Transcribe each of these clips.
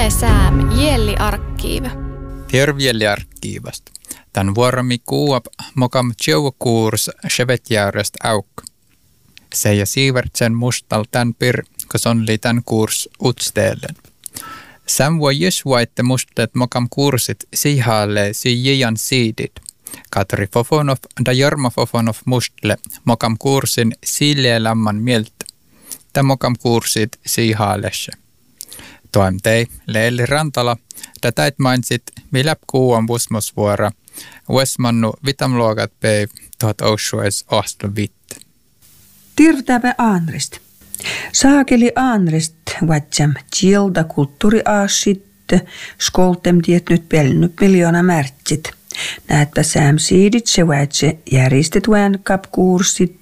Yle Sääm Jelli-arkiiv. Tervjelli-arkiivast. Tän vuoromi kuuap mokam tjoukuurs shevetjärjest auk. Se ja siivertsen mustal tän pir, kos on li tän kuurs utsteellen. Sam voi jysvaitte mustlet mokam kuursit sihalle jijan siidit. Katri Fofonov da Jorma Fofonov mustle mokam kuursin siilielämmän mieltä. Tä mokam kuursit sihaalesse. Toim tei Leeli Rantala, da täit mainitsit miläp kuuan busmosvuora, uesmannu vitamluokat päiv tuhat osues ostel vitte. Tirtäpä Aanrist. Saakeli Aanrist vatsam tjilda kulttuuriaasit, skoltem tiet nyt pelnyt miljoona märtsit. Näetpä Sam siidit se vatse järjestet väänkap kuursit.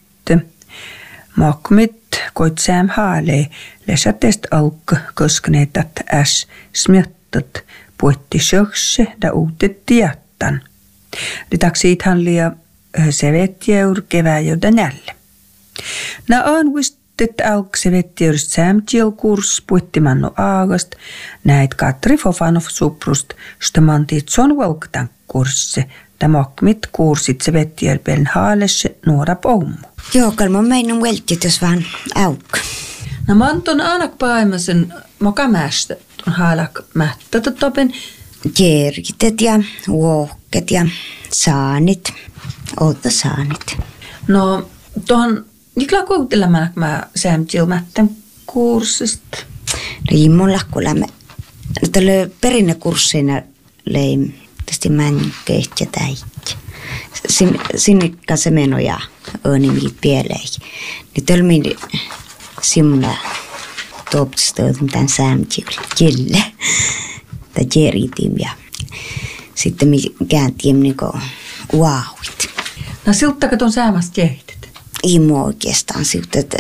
Mokmit koit Sam haalee, lesatest aukka, koska ne tat äs smjöttat, puetti sjökse da uutet tiattan. Litaksit lia se vetjäur keväjöltä nälle. Na on vistet auk se vetjäurist Sam tjil kurs puettimannu aagast, näit Katri Fofanov suprust, stamantit son valktan kursse, da mokmit kursit se vetjärpeln haalesse nuora pommu. Joo, kalma meidän välttit, jos vaan auk. No mä anton anak paimmasen mokamästä haalak mättätä topen. Jerkitet ja vuokket ja saanit, outa saanit. No tuohon nikla kuuntelemaan mä sämtil mättän kurssista. No jimmon lakkulämme. No tällä perinnekurssina leim tästä mänkeet ja täit. Sinnikka se menoja on nimikin pieleen. Nyt olmin simuna topstöötin tämän sämtille. Tai jeritim ja sitten me kääntiin niinku uauit. No siltäkö tuon säämästä jehitet? Ei mua oikeastaan siltä, että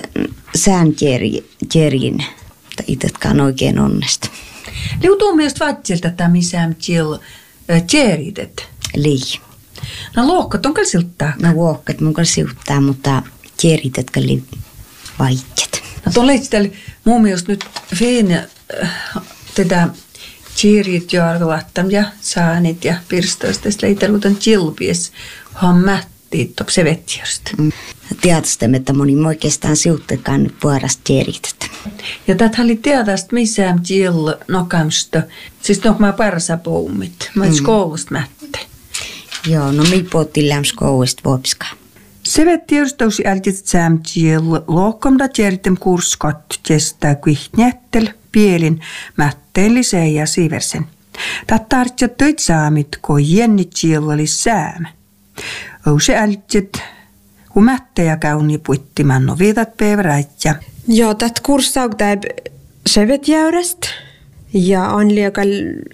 sämjerin tai itätkään oikein onnesta. Liutuu mielestä vatsilta tämä sämtjil jeritet? Lii. No luokkat on kyllä siltaa? No luokkat mun kyllä siltaa, mutta jeritet kyllä vaikeat. No tuon leitsitellä mun mielestä nyt fiin tätä Jerit ja arvaattam ja saanit ja pirstoista leitelutan jilpies hammättiit top se vetjärstä. Tiedätte, että moni oikeastaan siuttakaan puolesta jeritet. Ja tätä oli tiedästä missään jill nokamsta. Siis nok mä parsa puumit. Mä et skoulusta mätte. Joo, no mi puhuttiin lämskoulusta vuopiska. Se vetjärstä olisi ältit sääm jill lohkomda jeritem kurskot kestää kuihnättel pielin mätteelliseen ja siiversen. Tattartja töit saamit, kun jennit jillali sääm. Ouse ältit, kun mättejä kauni puittiman no viitat päiväräitja. Joo, tät kurssauk täib sevetjäyräst ja on liekal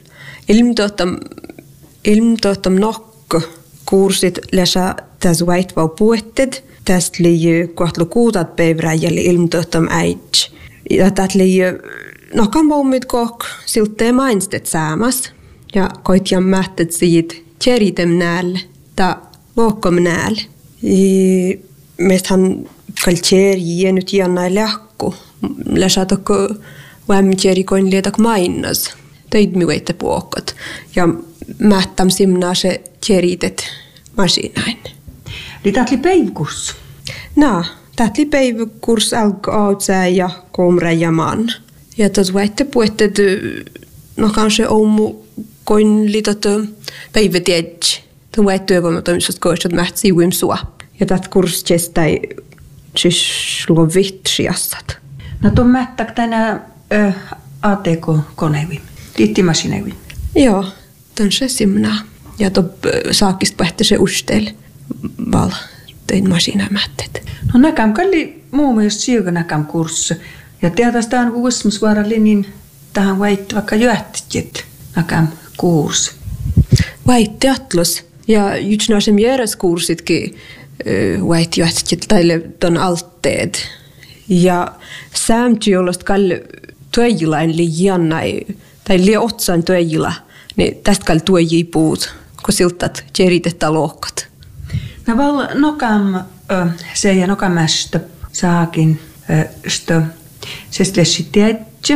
ilmtohtam nokko kurssit läsä täs väitvau puetted. Tästä liiu kohtlu kuutat päiväräijäli ilmtohtam äits. Ja tät liiu nokan pommit kok silteen mainstet saamas ja koitjan mähtet siitä jeritem näälle ta luokkom näälle. Mestähän kaltjeri nyt jännä lähku. Läsäätäkö vämmjeri koin lietak mainnas. Teidmi veitte puokot. Ja mähtäm simnaa se jeritet masinain. Eli tätli päivkurs? No, tätli päivkurs alkaa outsää ja komra ja man. Ja tuossa väitte puettet no kanske ommu koin liitot päivätiedj. Tuon väitte työvoimatoimisesta koistot mäht sivuim sua. Ja tät kurs kestai siis lovitsiassat. No tuon mättäk tänä ATK-koneivin, liittimasinevin. Joo, tuon se simna. Ja tuon saakista pähti se ustel val tein masina mättet. No näkään kalli muu mielestä siuka näkään kurssi. Ja tietysti on uusmusvaarallinen, niin tähän väitti vaikka jähtit näkään kurssi. Väitti atlas. Ja just nämä järjeskursitkin väitti jähtit tälle ton altteet. Ja sämti jollaista kalle tuejilain liiannai, tai liiotsan tuejila, niin tästä kalle tuejii puut, kun siltat jeritettä lohkat. No val nokam se ja nokamästä saakin sto se sleshitiedje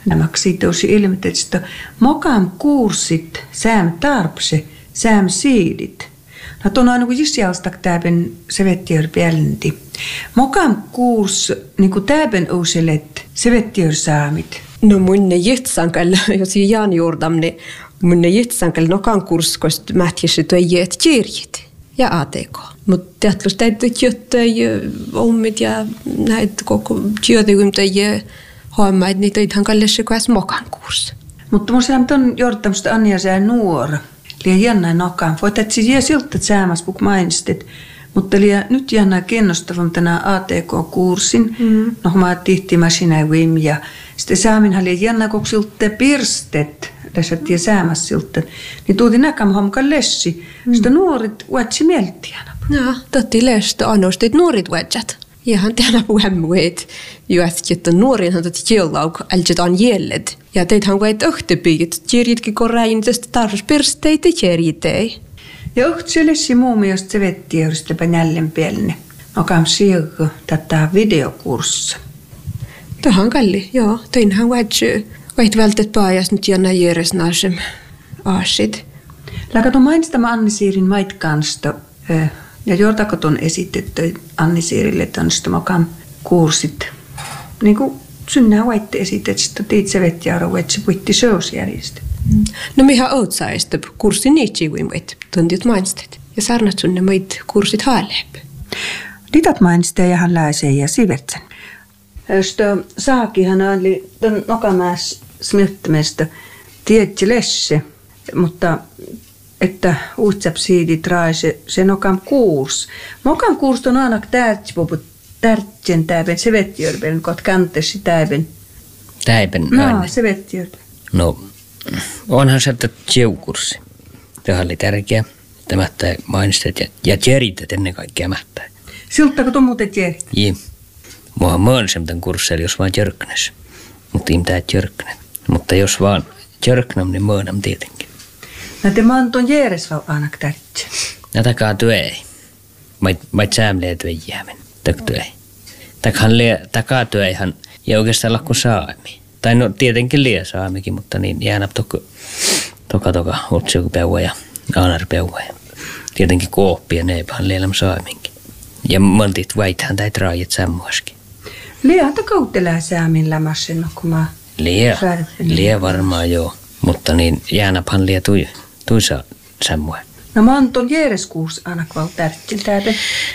Nämäksi tosi ilmeisesti, mokam kurssit sääm tarpse, sääm siidit. No tuon aina kun jisjalstak täben sevettiör pelnti. Mokam kurs niinku täben uuselet sevettiör saamit. No munne jitsankal, jos jaan juurdamne, munne jitsankal nokan kurs, kost mähtjäsi töijät kirjit ja ATK. Mutta teatlus täytyy jotain ommit ja näitä koko työtäkymtäjiä hoimaat, niin töithän kallessa kuin mokan kurs. Mutta mun sehän on jortamista Anja sää nuora. Liian jännä nokan. Voit etsi jää siltä säämäs, kun mainitsit. Mutta nyt jännä kiinnostavaa tänä ATK-kurssin. No mä tihtimä sinä vim ja sitten saaminhan liian jännä kun siltä pirstet. Tässä tie säämäs siltä. Niin tuutin näkään homkan lessi. Sitten nuoret vuotsi mieltiänä. No, totti lestä annostit nuorit vuotsat. Ihan tänä puhemuet. Juosti, että nuorinhan totti jällauk aljetaan jället. Ja teithän voit öhtöpiit. Kirjitkin korrain tästä tarvitsi pirsteitä kirjitei. Ja öhtselessi muu mielestä se vetti euristepä jälleen pelne. No kam sieltä tätä videokurssa. Tähän kalli, joo. Teinhän voit vältet paajas nyt jännä järjes naasem aasit. Läkaton mainitama Anni-Siirin maitkansta. Ja jortako ton esitetty Anni-Siirille tansta mokam kurssit. Niin kuin synnää vaitte esitetty, tiitse vettiaaro vetsi puitti sousjärjestä. No mihän oot saista kurssin niitsivuin voit, tuntiot mainistet. Ja sarnat sunne muit kurssit haaleep. Litat mainistet ja hän läisee ja sivertsen. Sitten saakihan oli ton nokamäs smyttämästä tietsi lesse, mutta että uhtsapsiidit raise se nokam kurs. Mokam kurs on aina tärtjen täiben se vettiörben, kot kantesi täiben. Täiben No, se vettiörben. No, onhan se tjeukurssi. Tämä oli tärkeä. Tämä mainistet ja tjeritet ennen kaikkea mähtää. Siltä kun muuten tjerit? Jii. Muahan möönsem tämän kursseilla, jos vaan tjörknes. Mutta ei mitään tjörkne. Mutta jos vaan tjörknam, niin möönam tietenkin. No te maan tuon järjes vaan aina tärtjen. No takaa työ ei. Mait säämlee työ jäämen. Tak työ ei. Takaa työ eihan. Ja oikeastaan lakku saami. Tai no tietenkin liian saamikin, mutta niin jäänä toka otsiuku peua ja aanar peua. Ja tietenkin kooppia neipahan liian saaminkin. Ja montit väithän tai traajat sammuaskin. Liian takauttelää saamin lämäsen, kun mä... Liian varmaan joo. Mutta niin jäänäphän liian tuisa sammua. No mä oon tuon järjeskuus aina kun on tärtjen täyden.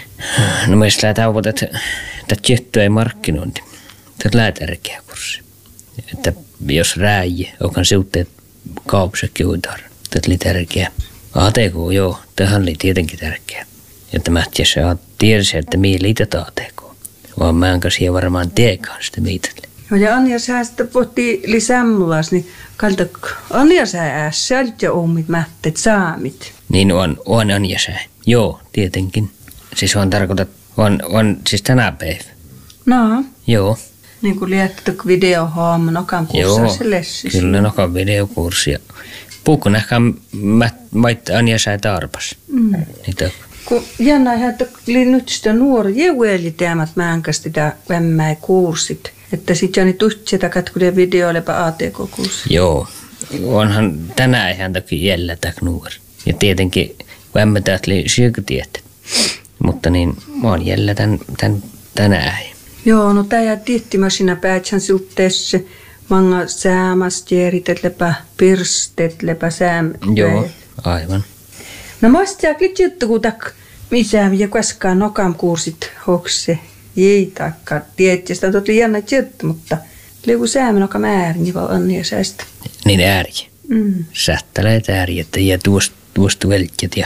No meistä lähtee avut, että tiettyä ei markkinointi. Tämä on tärkeä kurssi. Että jos rääji, onhan siutteet kaupsekin uudar. Tämä oli tärkeä. ATK, joo, tähän oli tietenkin tärkeä. Ja tämä tiedäisi, että mihin liitet ATK. Vaan mä enkä siihen varmaan teekaan sitä miitelle. No ja Anja sä sitten pohtii lisämmulas, niin kalta Anja sä äässälт ja oomit mättet saamit. Niin on Anja sä. Joo, tietenkin. Siis on tarkoitat, on siis tänä päivä. No. Joo. Niin kuin liettä videohaama nokan kurssi se lessis. Kyllä nokan videokurssi. Puhun ehkä maita Anja sä tarpas. Niitä. Kun jännä että nyt sitä nuori jeueli teemät määnkästi tää vämmäi kurssit. Että sit jääni tuhtsetä katkulia videoilepa ATK-kurssi. Joo. Onhan tänään ihan takia jällä tää nuori. Ja tietenkin vämmätät oli syökytietet. Mutta niin mä oon jällä tänään. Joo, no tää jää tihtimä sinä päätsän silteessä. Manga säämäs jeeritetlepä, pirstetlepä sääm. Joo, aivan. No mä oon jää klitsjuttu kun tak misään ja koskaan nokam kurssit hokse. Ei takka tietysti, että oli jännä juttu, mutta liuku säämän joka määrin, niin vaan on ja säästä. Niin ääri. Sähtäleet ääri, ja tuosta velkät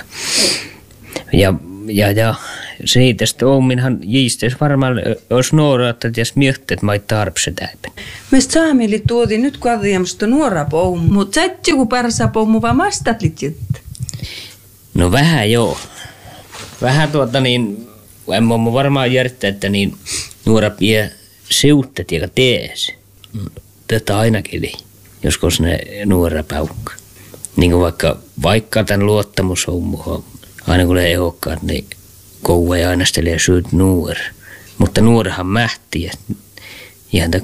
ja siitä ominhan jiistes varmaan olisi nuoraa, että jos mietteet mä ei tarvitse täypän. Meistä saamili tuotiin nyt kun adhiamista nuora poumu, mutta sä et joku parsa poumu vaan mastatlit juttu. No vähän joo. Vähän niin, en mä varmaan järjestää, että niin nuora pie siuttet joka tees. Tätä ainakin oli, joskus ne nuora paukka. Niin kuin vaikka tämän luottamushommuhon, aina kun ne ehokkaat, niin koua ja aina stelee syyt nuori. Mutta nuorehan mähti. Ihan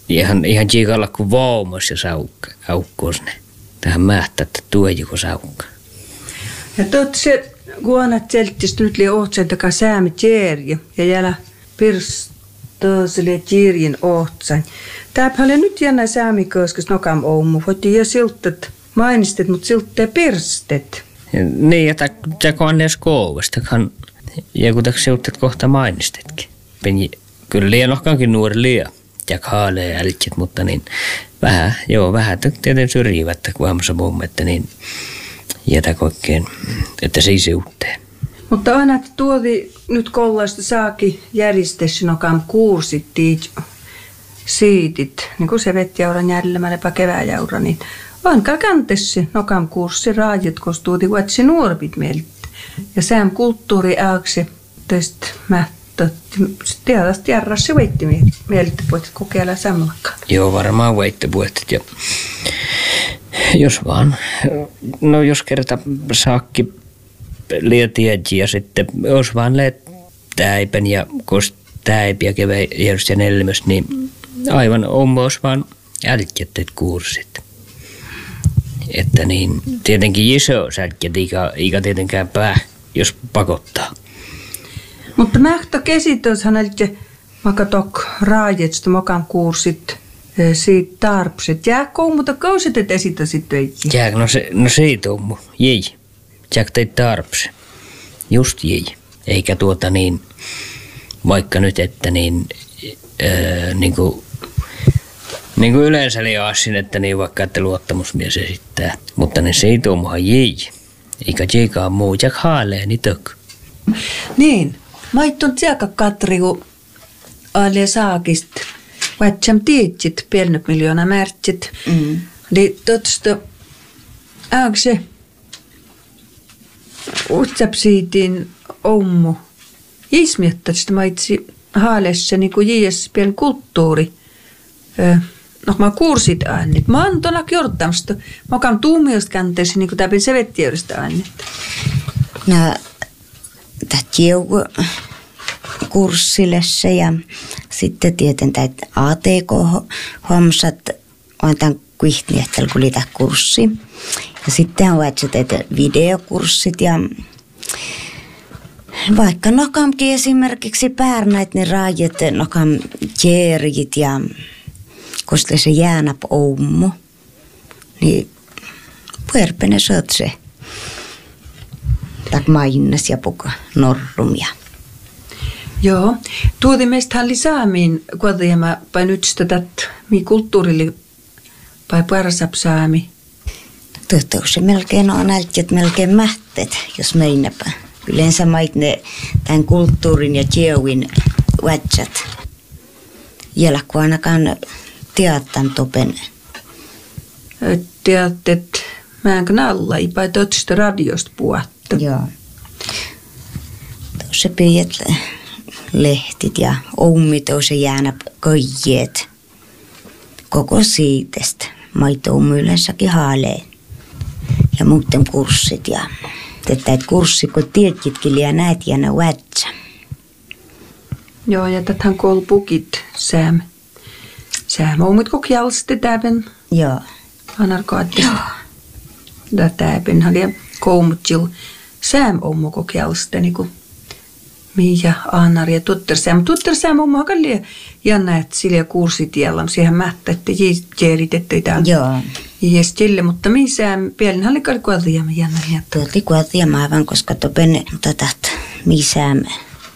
ihan tsiikalla kuin vaumos ja aukkoos ne. Tähän mähtää, että tuojiko saukka. Ja tot se, kun annat selttis nyt liian ohtsen takaa säämi tjerje ja jälä pirstösille tjerjin ohtsan. Tääpälle nyt jännä säämi koskes nokam oumu. Voitti jo siltet mainistet, mutta siltte pirstet. Niin, ja tämä on edes kouvasta. Ja kun tämä siltet kohta mainistetkin. Kyllä liian ohkaankin nuori liian. Ja haalee älkset, mutta niin vähän tietenkin syrjivättä kuhamassa mumme, että niin jätä oikein, että se ei siutteen. Mutta aina tuoti nyt kouluista saakin järjestessä nokam kuursit siitit, niin kuin se vetjauran jällemällepä keväjäura, niin vanka kantessi nokam kurssi raajat, koska tuoti vuotsi nuorpit meiltä. Ja sääm kulttuuri ääksi tästä Tiedästi järrässä se veitti mieltä, voit kokeilla sammakaan. Joo, varmaan veitte puettet. Ja jos vaan, no jos kerta saakki lietiedji ja sitten jos vaan leet täipen ja kost täipiä keväjärjestys ja nelmös, niin aivan ommoos vaan älkjetteet kurssit. Että niin, tietenkin iso sälkket eikä tietenkään pää, jos pakottaa. Mutta mähtä käsitöshän eli vaikka tok raajets mokan kurssit siitä tarpset. Jääkö mutta kausit et esitä sitten veikki? Jääkö, no se ei tommu. Jei. Jääkö teit tarpse. Just jei. Eikä niin, vaikka nyt, että niin kuin yleensä liiassin, että niin vaikka että luottamusmies esittää. Mutta ne se ei tommuhan jei. Eikä jeikaan muu. Jääkö haalee niin tök. Niin. Maitton tsiaka Katri, kun alia saakist, vatsam tiedsit, piennyt miljoona märtsit. Eli tosta, se utsapsiitin ommu. Ismiettä, että maitsi haalessa niin kuin jies pieni kulttuuri. No, mä kuursit äänit. Mä oon tuolla jortamasta. Mä oon tuumiosta känteessä, niin kuin täpin sevettiöistä äänit. No, kurssille se ja sitten tieten että ATK-homsat on tämän kuihtiehtel kun liitä kurssi. Ja sitten on että videokurssit ja vaikka nokamkin esimerkiksi päärnäit ne raajat nokam tjerjit ja koska se jäänap oummu, niin puerpene söt se. Tak mainnas ja puka norrumia. Joo. Tuoti meistä halli saamiin, kun mä pain nyt sitä mi kulttuurille pai parasap saami. Se melkein on älkät melkein mähtet, jos meinäpä. Yleensä mait ne tämän kulttuurin ja tieuin vätsät. Jälkeen ainakaan teattan topen. Teattet, mä enkä alla, ei pai totsista radiosta puhuttu. Joo. Tuossa pidät lehtit ja ommit on se jäänä köijeet. Koko siitästä. Maito yleensäkin haaleen. Ja muuten kurssit ja tätä kurssi, kun tietkitkin liian näet ja ne vätsä. Joo, ja täthän kolpukit sääm. Sääm on mut kokjalsti täpen. Joo. Anarkaatti. Joo. Täpen hän liian koumutjil. Sääm on mu kokjalsti niinku. Miä Annar ja tuttersääm. Tuttersääm on muakaan liian. Ja näet sillä kurssitiellä. Siihen mättä, että jeerit, ettei täällä. Joo. Jes tille, mutta missään pienen oli kuoltiamme jännä. Tuolti kuoltiamme aivan, koska topen missään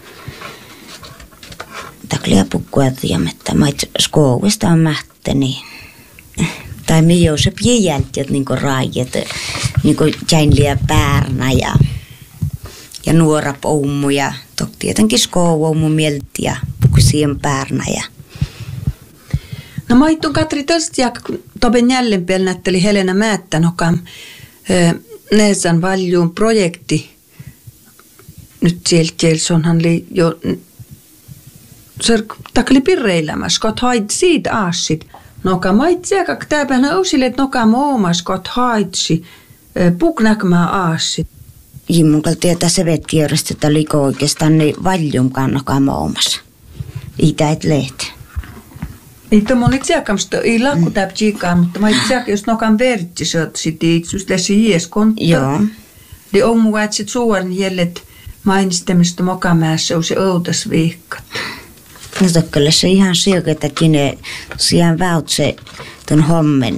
taklia pukkuoltiamme, että mait skouvista on mähtä, niin tai me jousep jäljät niinku raajat, niinku jäinliä päärnä ja nuora poummu ja toki tietenkin skouvoumu mielti ja pukusien päärnä ja no maittun Katri tosta ja toben jälleen näytteli Helena Määttänokam Neesan valjuun projekti. Nyt siellä onhan oli jo se takli pirreilämäs, kot hait siitä aasit. Noka maitsiaka täpänä usille, että noka moomas kot haitsi puknäkmää aasit. Jimmukal tietää se vettijärjestä, että oliko oikeastaan niin valjumkaan noka moomas. Itä et lehti. Ei tuommoinen itseäkämstä, ei lakku täpsiikaan, mutta mä itseäkin, jos nokan vertsi, se on sitten just läsi jieskontta. Joo. Det on mua, että sitten suoran jället mainistamista mokamäessä on se outas viikkat. No tokkolle se ihan syöketäkin, siihen väutse ton hommen.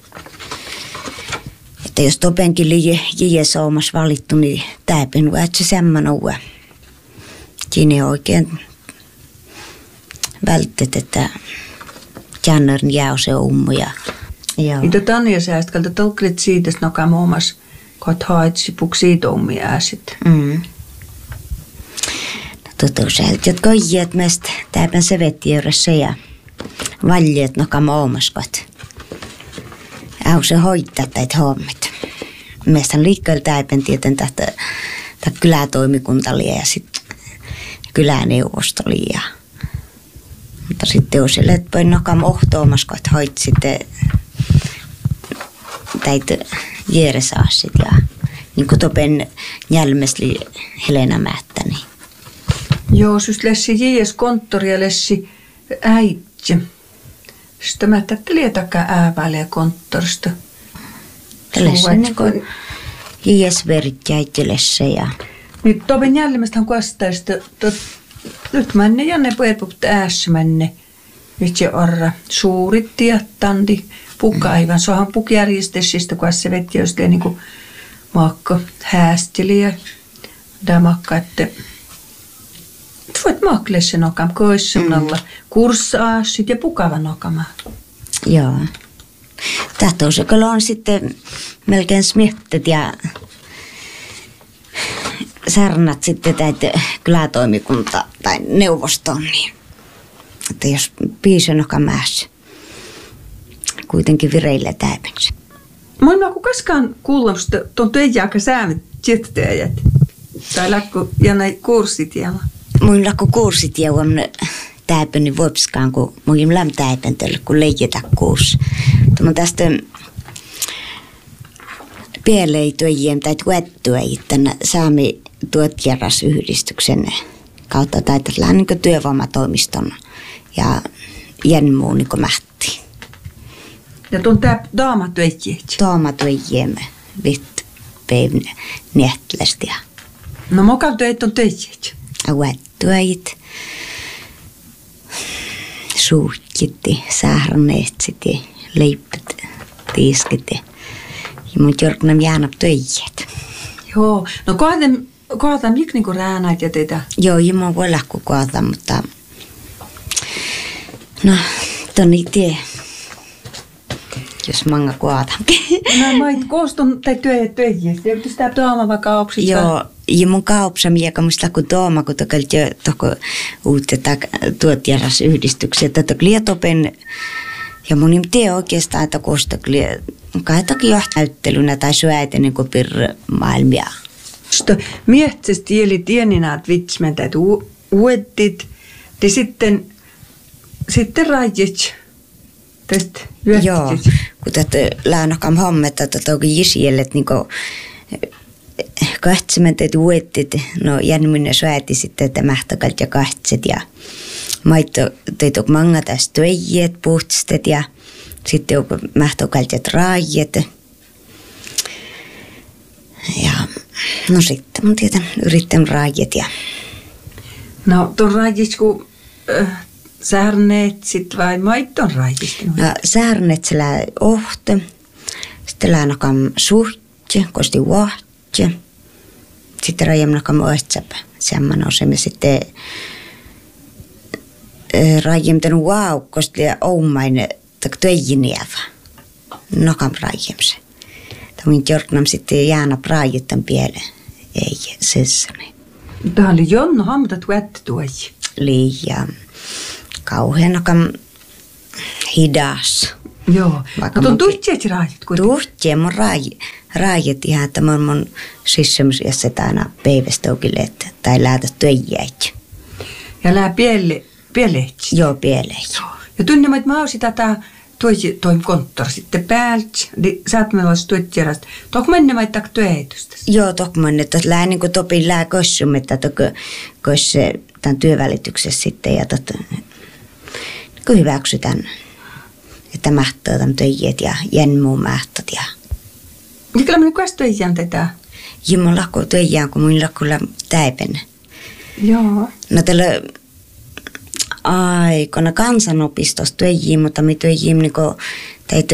Että jos topenkin jies omassa valittu, niin täpin vaan, että se semmoinen on. Siinä oikein välttet, että käännörin jää se ummu. Mitä Tanja säästältä tolkrit siitä, että nokaan muomas kot haitsi puksiit ommi ääsit. Tutuselt, jotka ojiet meistä täpän se vettiörässä ja valjeet nokaan muomaskot. Au se hoittaa täitä hommit. Meistä liikkeellä täpän tieten tätä kylätoimikuntalia ja sitten kyläneuvostolia. Mutta sitten on sille, että voi nokaan ohtoamaskot hoit sitten täitä jeeresaasit ja niin kuin topen jälmesli Helena Määttäni. Joo, siis lässi jies konttori ja lässi äitse. Sitten mä tätteli takaa ääväliä konttorista. Lässi niin kuin jies verkkäittelessä ja... Nyt topen jälmestähän kuastaista, nyt männe ja ne puhuvat ääsmänne. Vitsi orra suurit tiettandi pukaivan. Se onhan pukjärjestessistä, kun se vetti jos niin kuin maakka häästeli ja tämä maakka, että voit maakle sen nokam koissunnalla kurssaasit ja pukavan nokamaan. Joo. Tahtousikolla on sitten melkein smiettet ja särnät sitten täitä kylätoimikunta tai neuvostoon, niin että jos piisö nokamässä kuitenkin vireille täypänsä. Mä en ole koskaan kuullut, että tuon töijä aika säämät tiettäjät. Tai lakku ja näin kurssit jäällä. Mun lakku kurssit jäällä täypäni vuopskaan, kun mun läm täypäntöllä, kun leijätä kurssi. Mutta tästä pieleityöjien tai tuettuja tänne Saami tuotjärrasyhdistyksen kautta taitetaan niin työvoimatoimiston ja jenmuu niin mähti. Ja tuon daamatyöjät? Daamatyöjien vitt päivän nähtlästä. No mokan töitä on töijät? Tuettuajat. Suhkitti, säärneetsit ja leipät, tiiskit ja mun jorknam jäänap töijät. Joo, no kohtaan miksi niinku räänäit ja teitä? Joo, ja mä voi lähku kohtaan, mutta no, toni tie, jos manga kohtaan. No mä et koostun tai töijät, ja sitä daama vaikka kaupsista. Joo, ja mun kaupsa mieka musta kun daama, kun tokelti jo toko uuteta tuotjärrasyhdistyksiä, että tokli topen. Ja mun ei tiedä oikeastaan, että koska kaitakin johtäyttelynä tai syöitä niin kuin maailmia. Miehtsessä tieli tieninä, että vitsmentä, että uettit, ja sitten rajit. Joo, kun tätä läänokam hommetta, että toki jisjellet niin kuin kahtsementä, että uettit, no jänminen syöti sitten, että mähtäkalt ja kahtset ja maito teit ook manga tästä töijät, puhtstet ja sitten ook mähtokaltet raajat. Ja no sitten mun tietän yrittäm raajat ja... No tuon raajit kun säärneet sit vai maiton raajista? No säärneet sillä ohte, sitten läänokam suhtje, kosti vahtje, sitten raajamnokam ohtsap, semmoinen osemme sitten... Raajimten vaukkosti ja oumainen töijiniävä. Nokam raajimse. Tämä jorknam sitten jäänä raajittan pieleen. Ei, sessani. Tämä oli jonno hamta tuette tuoi. Liian kauhean nokam hidas. Joo. No tuon tuhtjeet raajit kuitenkin. Tuhtjeet mun raajit ihan, että mun sissemus jäset aina päivästoukille, tai lähtä töijäit. Ja lää pieleet. Joo, pieleet. Ja tunne, että mä oon sitä toim konttori sitten päältä, niin sä oot meillä olisi tuotjärjast. Toki mennä mä itse työheitystä? Joo, toki mennä. Tuossa lää niin kuin topin lää kossum, että kosse tämän työvälityksessä sitten ja kun hyväksytään Että mähtöä tämän töijät ja jänmuun mähtöt ja... Ja kyllä minä kuitenkin töijään tätä. Ja mun lakko töijään, kun mun lakkuilla täipen. Joo. No tällä aikana kansanopistossa töijiin, mutta me töijiin niinku täitä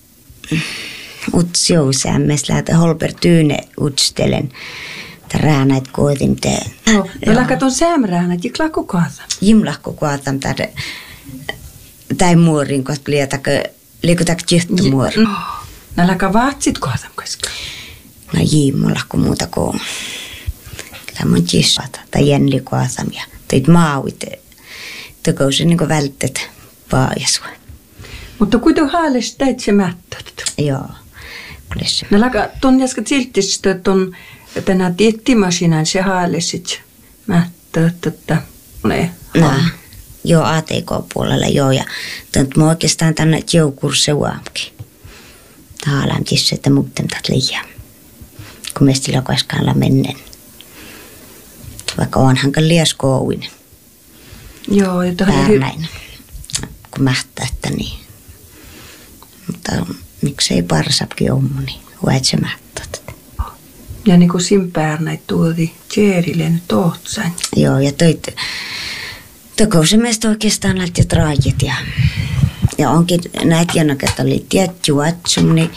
utsjousäämmässä lähtee Holber Tyyne utstelen. Räänäit koetin te. No lakkat on säämräänät ja lakko kaata. Jim lakko kuotam tai muorin, kun liikutak jyhty muorin. No lakka vaatsit kaatam koska. No Jim lakko muuta kuin lämmön jissata tai jänli kuotam ja teit maavit. Tökousin niin kuin välttet paajasua. Mutta kuitenkin haalesi täit se mättöt. Joo. Kulessa. No lakka ton jäsket siltistä ton tänä diettimasinan se haalesit mättöt, että ne. Joo, ATK-puolella joo. Ja mä oikeastaan tänne joukursse uamkin. Haalaan tissa, että muuten taat liian. Kun me sillä koskaan menneen. Vaikka onhan liias kouvin. Joo, ja Päärnäin. Kun mähtää, että niin. Mutta miksei parsapkin ommu, niin huet se mähtät. Ja niin kuin simpäärnäit tuoti Tjeerille nyt tohtsain. Joo, ja tökousimesta oikeastaan lähtivät raajat ja onkin näitä jänäket oli tietty vatsum, niin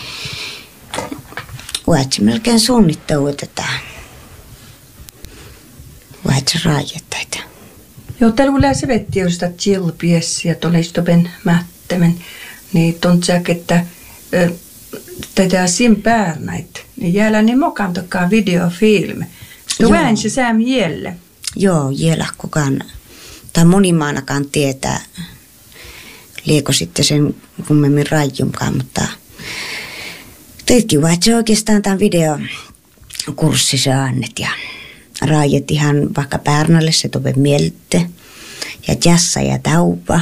vatsum melkein suunnittelu tätä. Vatsum raajat tätä. Joo, täällä kun lähes vetti jo sitä chillpiessiä, että ole istopen mättämen, niin tontsaak, että tätä simpäärnäit, niin jäällä niin mokantokaan videofilme. Tuen se sääm jälle. Joo, jällä kukaan, tai monimaanakaan tietää, lieko sitten sen kummemmin rajumkaan, mutta teitkin vaan, se oikeastaan tämän videokurssi se annet ja raajat ihan vaikka Pärnalle se tope mielte ja jassa ja taupa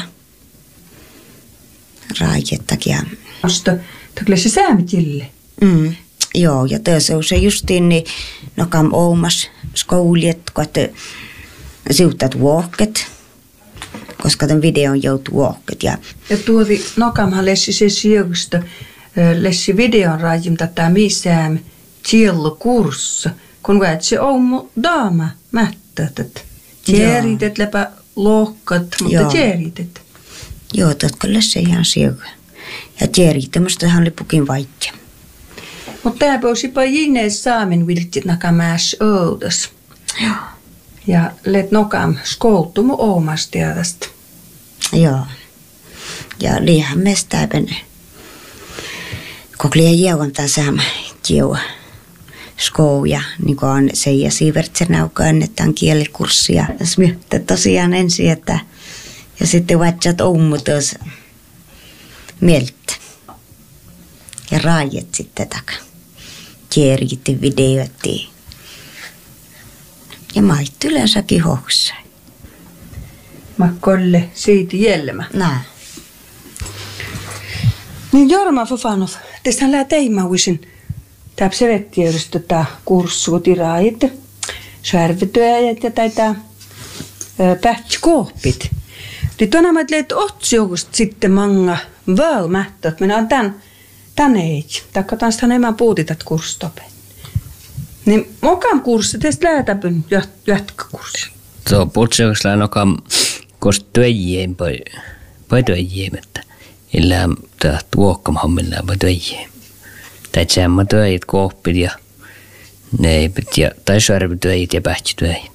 raajettakin. Kyllä se säämit jille. Joo, ja tässä on se justiin, niin nokam oumas skouljet, kun siutat vuokket, koska tämän videon joutuu vuokket. Ja tuoti nokamhan lessi se sijoista, lessi videon rajim tätä missään chill-kurssa, kun väät se oumu daama mättätät. Tieritet läpä lohkat, mutta tieritet. Joo, totka lessi ihan sijoja. Ja tieritämästähän oli pukin vaikea. Mutta tämä pousipa jinees saamen viltit nakamäs oudas. Joo. Ja let nokam skouttumu oomasta tästä. Joo. Ja liihan mestääpen. Koklia jeuon tasam jiu skouja. Niin kuin on se ja Siivertsen auka annetaan kielikurssia. Smyhtä tosiaan ensin, että ja sitten vatsat ommutus mieltä. Ja raajet sitten takaa. Kiergitti videoitti. Ja mait yleensäkin hoksai. Mä kolle siitä jällemä. Nää. Niin Jorma Fofanov, tästähän lää teimauisin. Tää sevettiöydistä tätä kurssuuti raajit, särvetyöjät ja tätä pähtsikooppit. Niin tuona mä leet otsioukusta sitten manga valmähtät. Minä on tän eich. Taikka taas enemmän puutitat kursstopen. Niin mokam kurssi, tästä läätäpyn jatkakurssi. Tuo putsioukusta lää nokam kost töijien poi töijien, että illään tuokkam hommillaan poi töijien. Tai tsemma töijät, kooppit ja neipit ja tai särvetyöjät ja pähtityöjät.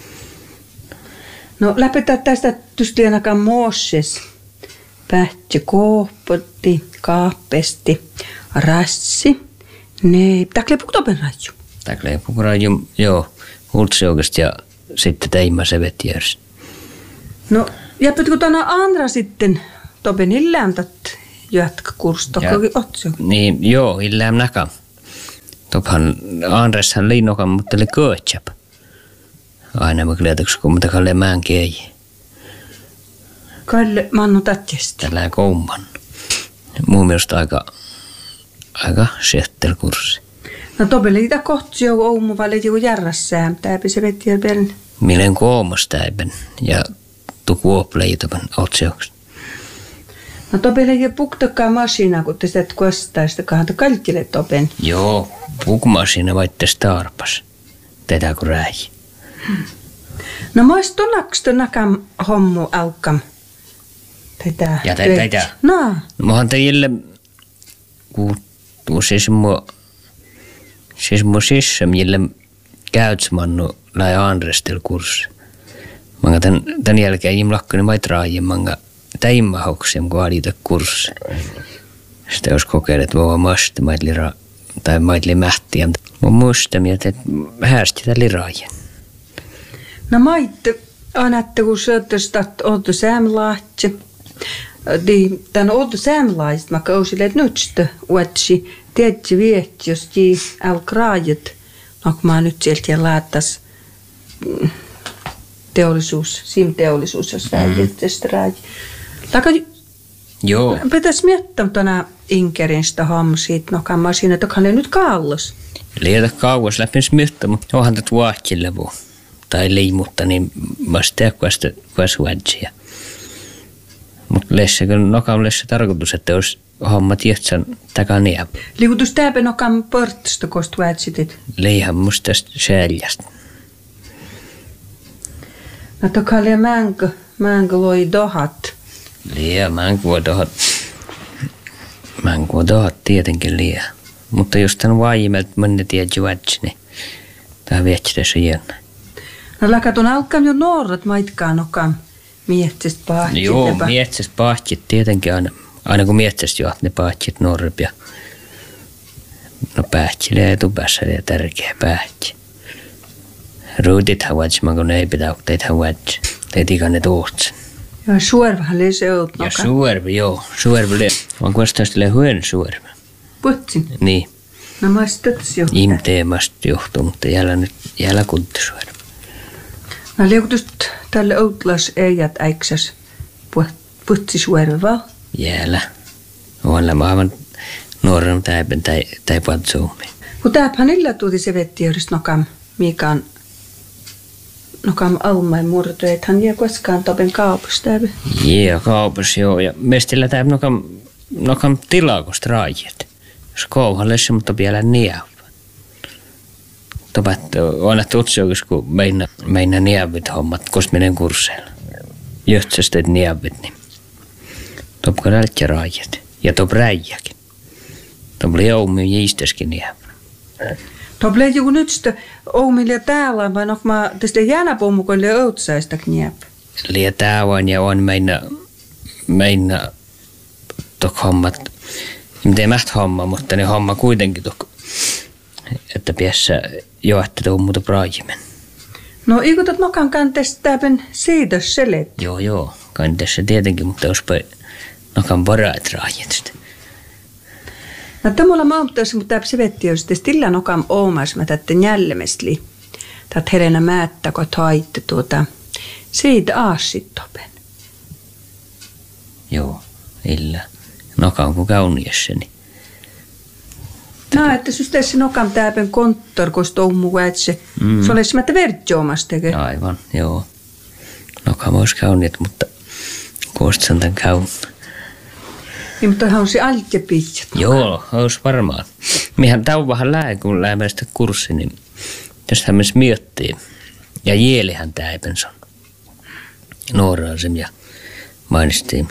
No läpetään tästä tysti ainakaan moosses. Pähti, koopotti, kaappesti, rassi, neip. Takle pukutopen raju. Takle pukuraju, joo, ultsioukusta ja sitten teimä sevettiörs. No, jäpätkö tänä andra sitten topen illään tät jatkakurssi, tokkokin otsio? Niin, joo, illään näkään. Tophan Andreshan liinnokan, mutta oli köötsäp. Aina mä kleetäks, kun mä kalle määnkin ei. Kalle mannu tätjesti. Tällä koumman. Mun mielestä aika sehtelkurssi. No topelle itä kohti jo oumu valet joku järrässään. Tääpi se vetti ja pern. Mielen koomas täipen ja tuku opleitapan otsioksi. No topele ei puktakaan masina, kun te sitä kostaista kahta kalkille topen. Joo, pukmasina vaitte starpas. Tätä kun räi. No mä tonaksta nakam hommu alkam. Tätä. Ja tätä. No. Mähän teille, kun siis mun sisä, mille käytsmannu lai Andrestel kurssi. Mä tän jälkeen im lakkani mait raajin, mä täimma hauksiem, kun alita kurssi. Sitten jos kokeilet vaan masti, maitli mähtiä. Mä muistan, että häästi tälle raajin. No maitte, annatte kun sööttästät oltu saamelaatsi. Tän oltu saamelaista, mä kausille, että nyt sitä uutsi. Tietysti viehti, jos tii alkraajat. No kun mä nyt sieltä ja laatas simteollisuus, jos väijät tästä raajat. Joo. Pitäis miettiä tuona Inkeristä homsiit, no kammaa siinä, että onhan ne nyt kaallos. Liitä kauas läpi miettiä, mutta onhan tätä vaahkilevua. Tai liimutta, niin mä sitten kuas vädsiä. Mutta nokam lessä tarkoitus, että olisi homma tietsän takania. Liikutus täpä nokam portista, kost vädsitit? Liihan musta tästä säljästä. No tokalle mänkö loi dohat. Liian mänkö dohat tietenkin liian. Mutta jos tän vaimelta mennä tiedä vädsi, niin tää viehti tässä jännä. No lakatun alkaa jo nuoret maitkaan nokam mietsestä pahtit. Joo, mietsestä pahtit tietenkin aina kun mietsestä johtaa ne pahtit nuorempi. No pähtilee etupäässä ja tärkeä pähti. Ruudithan vädsi, kun ne ei pitää teitä vädsi. Teet ikanne tuhtsen. Ja suorvahan oli se oot nokam. Ja suorvi, joo. Suorvi oli. Vaan kuitenkin hyvän suorvi. Putsin? Niin. No mä stöts jo. Imteemasta johtuu, mutta jäällä kuntisuorvi. No liikutus tälle outlas eijät äiksäs putsi suorvi vaan? Jäällä. Olla mä aivan nuoren täipen tai patsuumi. Kun tämähän illa tuuti se vettiöydys nokam, mikä on nokam almain murto, et hän jää koskaan topen kaupassa täyvä. Jee, kaupassa joo. Ja mestillä täyvä nokam tilaakosta raajat. Jos kouhallessa, mutta vielä niävä. Topat on tutsiokus, kun meina niävit hommat, koska menen kursseilla. Jöhtsästä et niävit, niin topka rältkä raajat. Ja top räijäkin. Top oli oumi jiisteskin niävä. Tople joku nyt sitä oumille täällä, vai onko mä tästä jäänäpommukoille outsaista kniep? Liian täävän ja on meina tok hommat. Miten mäht homma, mutta ne homma kuitenkin tok. Että piessä johtaa muuta praajimen. No ikutat nokan kanteesta täpän siitä selet. Joo, kanteessa tietenkin, mutta olisipa nokan varaat raajat. No tämmöllä mauttais, mutta täpä se vetti jos stilla nokam oomas, mä tätte njällemestli. Tät Helena Määttä, kun haitte siitä aasit topen. Joo, illa. Nokan kun kauniessani. No, että systeessä nokam täpän konttor, kun tommu väitse. Se olisi mättä vertjoomas tekee. Aivan, joo. Nokam olisi kauniit, mutta koostan tämän kaun. Niin, mutta hän on se altjepitsät. Joo, olisi varmaan. Mihän tauvahan lää, kun lämmästä kurssi, niin tästä myös miettii. Ja jielihän täipänsä on. Nuoraasim ja mainistiin.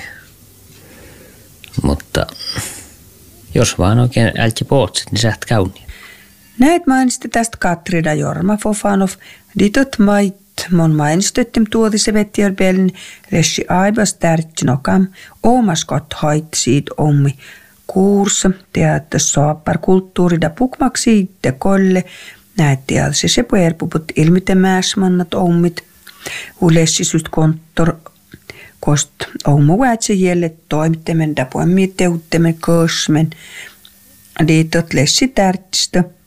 Mutta jos vaan oikein älti pootset, niin sä et kauniin. Näet mainisti tästä Katrina Jorma Fofanov. Ditot mait mon mainistettim tuoti se vettiörbelin lessi aibas tärtsi nokam. Omas kot hait siitä ommi kuursa. Teatta saappar kulttuurida pukmaksi itse kolle. Näet tealsi se puerpuput ilmitemäsmannat ommit. Ulessi syst konttor kost ommu väitse jelle toimittemen da poemmi teuttemen kösmen. Ditot lessi tärtsistä.